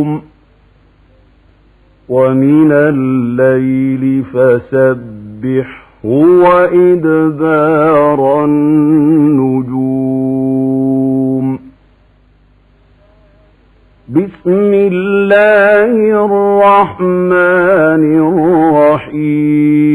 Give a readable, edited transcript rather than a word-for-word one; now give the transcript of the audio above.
ومن الليل فسبحه وإدبار النجوم. بسم الله الرحمن الرحيم.